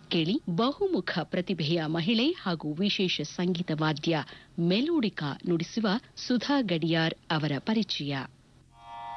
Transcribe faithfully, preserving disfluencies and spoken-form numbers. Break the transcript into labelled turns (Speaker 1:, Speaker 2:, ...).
Speaker 1: ಕೇಳಿ ಬಹುಮುಖ ಪ್ರತಿಭೆಯ ಮಹಿಳೆ ಹಾಗೂ ವಿಶೇಷ ಸಂಗೀತ ವಾದ್ಯ ಮೆಲೋಡಿಕಾ ನುಡಿಸುವ ಸುಧಾ ಗಡಿಯಾರ್ ಅವರ ಪರಿಚಯ.